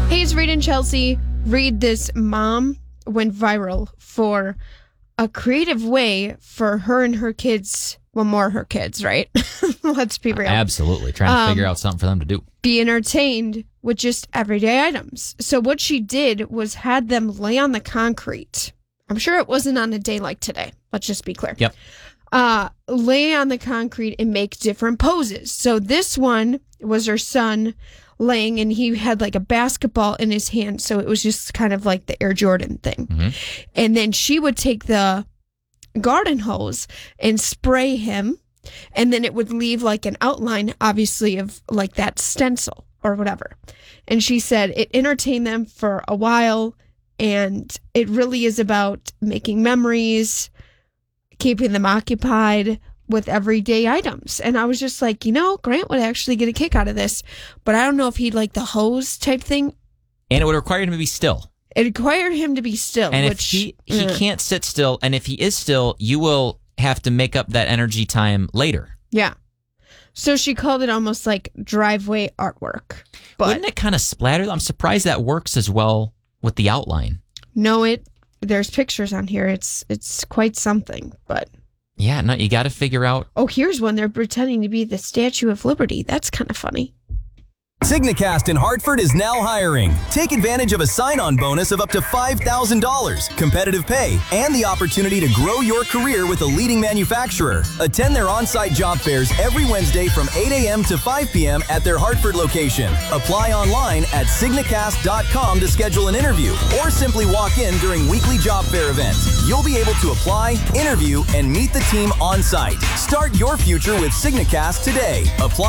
Hey, it's Reed and Chelsea. Reed, this mom went viral for a creative way for her and her kids, well, more her kids, right? Let's be real. Absolutely. Trying to figure out something for them to do. Be entertained with just everyday items. So what she did was had them lay on the concrete. I'm sure it wasn't on a day like today. Let's just be clear. Yep. Lay on the concrete and make different poses. So this one was her son laying, and he had like a basketball in his hand. So it was just kind of like the Air Jordan thing. Mm-hmm. And then she would take the garden hose and spray him. And then it would leave like an outline, obviously, of like that stencil or whatever. And she said it entertained them for a while. And it really is about making memories, keeping them occupied with everyday items. And I was just like, Grant would actually get a kick out of this. But I don't know if he'd like the hose type thing. And it would require him to be still. It required him to be still. And which, if he can't sit still, and if he is still, you will have to make up that energy time later. Yeah. So she called it almost like driveway artwork. But wouldn't it kind of splatter? I'm surprised that works as well with the outline. No, there's pictures on here. It's quite something, but yeah, no, you got to figure out. Oh, here's one. They're pretending to be the Statue of Liberty. That's kind of funny. Signacast in Hartford is now hiring. Take advantage of a sign-on bonus of up to $5,000, competitive pay, and the opportunity to grow your career with a leading manufacturer. Attend their on-site job fairs every Wednesday from 8 a.m. to 5 p.m. at their Hartford location. Apply online at signacast.com to schedule an interview, or simply walk in during weekly job fair events. You'll be able to apply, interview, and meet the team on-site. Start your future with Signacast today. Apply